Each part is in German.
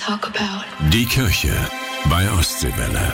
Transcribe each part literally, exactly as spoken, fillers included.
talk about. Die Kirche bei Ostseewelle.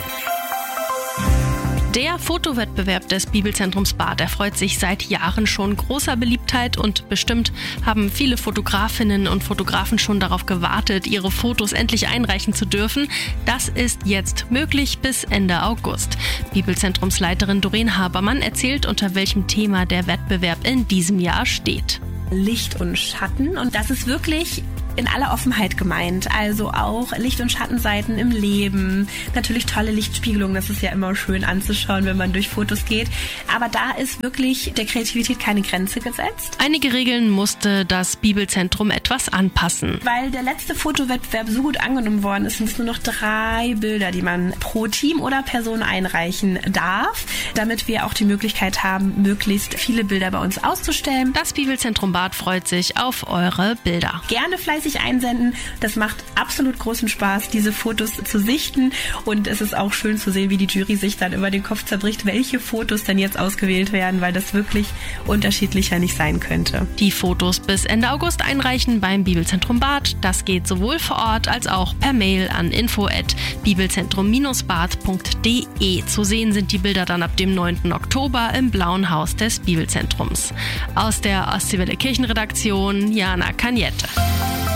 Der Fotowettbewerb des Bibelzentrums Bad erfreut sich seit Jahren schon großer Beliebtheit und bestimmt haben viele Fotografinnen und Fotografen schon darauf gewartet, ihre Fotos endlich einreichen zu dürfen. Das ist jetzt möglich bis Ende August. Bibelzentrumsleiterin Doreen Habermann erzählt, unter welchem Thema der Wettbewerb in diesem Jahr steht. Licht und Schatten, und das ist wirklich in aller Offenheit gemeint, also auch Licht- und Schattenseiten im Leben, natürlich tolle Lichtspiegelungen, das ist ja immer schön anzuschauen, wenn man durch Fotos geht, aber da ist wirklich der Kreativität keine Grenze gesetzt. Einige Regeln musste das Bibelzentrum etwas anpassen. Weil der letzte Fotowettbewerb so gut angenommen worden ist, sind es nur noch drei Bilder, die man pro Team oder Person einreichen darf, damit wir auch die Möglichkeit haben, möglichst viele Bilder bei uns auszustellen. Das Bibelzentrum Bad freut sich auf eure Bilder. Gerne fleißig einsenden. Das macht absolut großen Spaß, diese Fotos zu sichten, und es ist auch schön zu sehen, wie die Jury sich dann über den Kopf zerbricht, welche Fotos denn jetzt ausgewählt werden, weil das wirklich unterschiedlicher nicht sein könnte. Die Fotos bis Ende August einreichen beim Bibelzentrum Bad. Das geht sowohl vor Ort als auch per Mail an info at bibelzentrum bad punkt de. Zu sehen sind die Bilder dann ab dem neunten Oktober im Blauen Haus des Bibelzentrums. Aus der Ostseewelle Kirchenredaktion, Jana Kaniette.